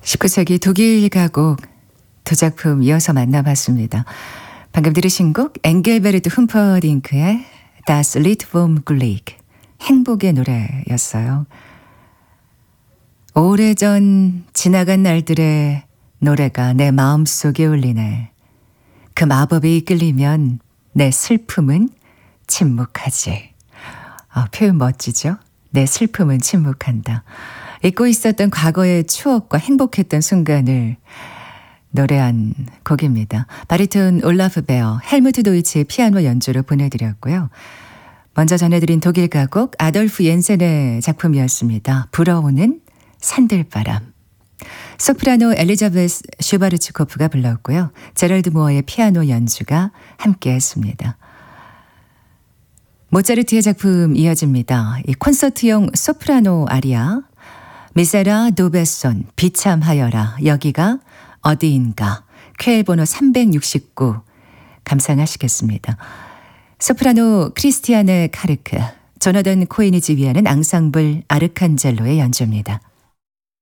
19세기 독일 가곡 두 작품 이어서 만나봤습니다. 방금 들으신 곡 엥겔베르트 흠퍼딩크의 Das Lied vom Glück, 행복의 노래였어요. 오래전 지나간 날들의 노래가 내 마음속에 울리네. 그 마법에 이끌리면 내 슬픔은 침묵하지. 표현 멋지죠? 내 슬픔은 침묵한다. 잊고 있었던 과거의 추억과 행복했던 순간을 노래한 곡입니다. 바리톤 올라프 베어, 헬무트 도이치의 피아노 연주로 보내드렸고요. 먼저 전해드린 독일 가곡 아돌프 옌센의 작품이었습니다. 불어오는 산들바람. 소프라노 엘리자베스 슈바르츠코프가 불렀고요. 제럴드 무어의 피아노 연주가 함께했습니다. 모차르트의 작품 이어집니다. 이 콘서트용 소프라노 아리아 미세라 도베손 비참하여라 여기가 어디인가 쾌엘 번호 369 감상하시겠습니다. 소프라노 크리스티아네 카르크, 조나단 코에니 지휘하는 앙상블 아르칸젤로의 연주입니다.